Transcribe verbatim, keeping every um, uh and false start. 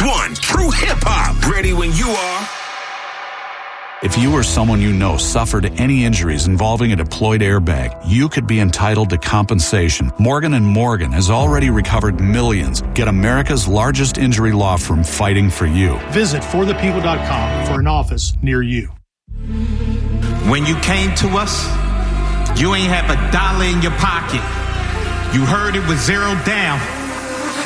one, true hip-hop. Ready when you are. If you or someone you know suffered any injuries involving a deployed airbag, you could be entitled to compensation. Morgan and Morgan has already recovered millions. Get America's largest injury law firm fighting for you. Visit for the people dot com for an office near you. When you came to us, you ain't have a dollar in your pocket. You heard it was zero down.